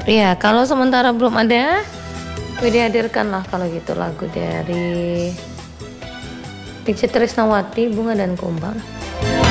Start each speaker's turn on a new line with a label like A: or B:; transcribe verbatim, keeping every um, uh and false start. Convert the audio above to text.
A: Iya, kalau sementara belum ada, Widya hadirkan lah kalau gitu lagu dari Itje Trisnawati, Bunga dan Kumbang.